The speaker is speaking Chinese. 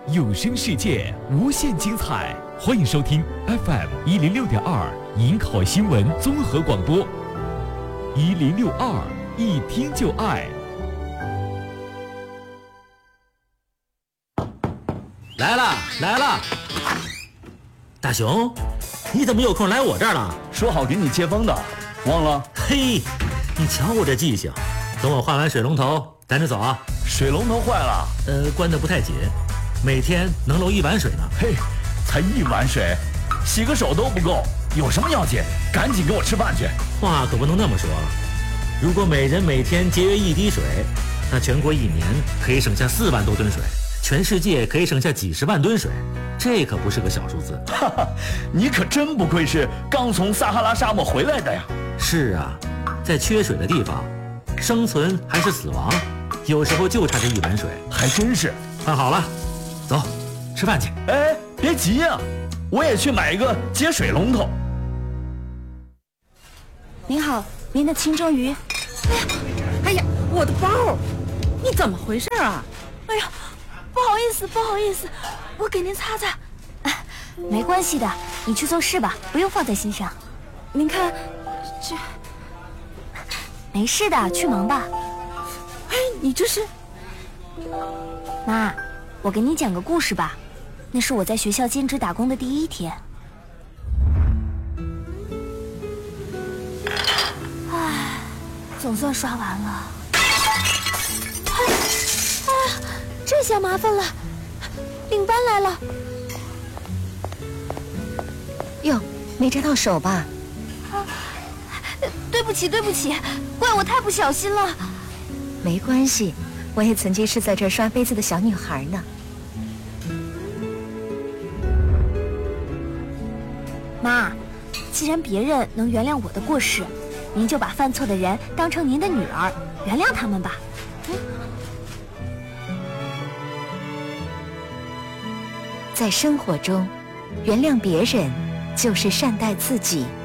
有声世界无限精彩，欢迎收听 FM106.2营口新闻综合广播，1062一听就爱。 来了，大雄，你怎么有空来我这儿了？ 说好给你接风的，忘了？ 嘿，你瞧我这记性，等我换完水龙头，赶着走啊！ 水龙头坏了， 关得不太紧，每天能漏1碗水呢。 嘿，才1碗水，洗个手都不够，有什么要紧？赶紧给我吃饭去！ 话可不能那么说，如果每人每天节约1滴水，那全国1年可以省下4万多吨水，全世界可以省下几十万吨水，这可不是个小数字。 哈哈，你可真不愧是刚从撒哈拉沙漠回来的呀！ 是啊，在缺水的地方，生存还是死亡，有时候就差这1碗水。 还真是。 饭好了，走，吃饭去。 哎，别急呀，我也去买一个接水龙头。 您好，您的清蒸鱼。 哎呀，我的包，你怎么回事啊？ 哎呀，不好意思，我给您擦擦。没关系的，你去做事吧，不用放在心上。您看，这没事的，去忙吧。 哎，你这是？ 妈，我给你讲个故事吧，那是我在学校兼职打工的第1天。唉，总算刷完了。这下麻烦了，领班来了。 哟，没扎到手吧？ 对不起，怪我太不小心了。 没关系，我也曾经是在这儿刷杯子的小女孩呢。 妈，既然别人能原谅我的过失，您就把犯错的人当成您的女儿，原谅他们吧。 在生活中，原谅别人就是善待自己。